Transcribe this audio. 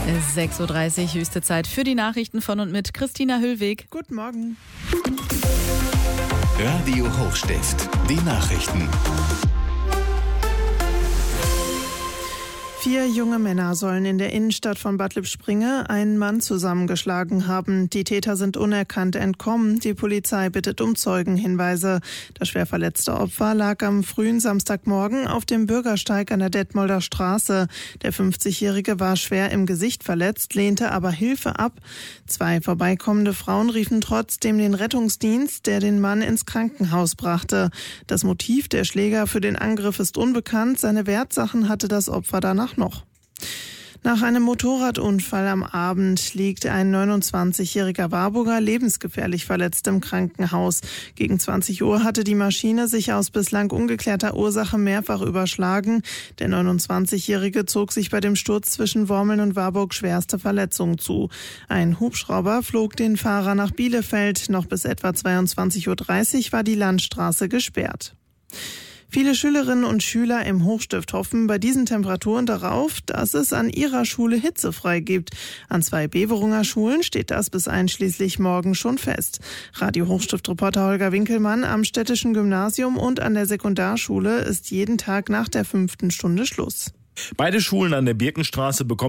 6.30 Uhr, höchste Zeit für die Nachrichten von und mit Christina Hüllweg. Guten Morgen. Radio Hochstift, die Nachrichten. 4 junge Männer sollen in der Innenstadt von Bad Lippspringe einen Mann zusammengeschlagen haben. Die Täter sind unerkannt entkommen. Die Polizei bittet um Zeugenhinweise. Das schwer verletzte Opfer lag am frühen Samstagmorgen auf dem Bürgersteig an der Detmolder Straße. Der 50-Jährige war schwer im Gesicht verletzt, lehnte aber Hilfe ab. 2 vorbeikommende Frauen riefen trotzdem den Rettungsdienst, der den Mann ins Krankenhaus brachte. Das Motiv der Schläger für den Angriff ist unbekannt. Seine Wertsachen hatte das Opfer danach noch. Nach einem Motorradunfall am Abend liegt ein 29-jähriger Warburger lebensgefährlich verletzt im Krankenhaus. Gegen 20 Uhr hatte die Maschine sich aus bislang ungeklärter Ursache mehrfach überschlagen. Der 29-jährige zog sich bei dem Sturz zwischen Wormeln und Warburg schwerste Verletzungen zu. Ein Hubschrauber flog den Fahrer nach Bielefeld. Noch bis etwa 22.30 Uhr war die Landstraße gesperrt. Viele Schülerinnen und Schüler im Hochstift hoffen bei diesen Temperaturen darauf, dass es an ihrer Schule hitzefrei gibt. An 2 Beverunger Schulen steht das bis einschließlich morgen schon fest. Radio Hochstift-Reporter Holger Winkelmann: Am Städtischen Gymnasium und an der Sekundarschule ist jeden Tag nach der 5. Stunde Schluss. Beide Schulen an der Birkenstraße bekommen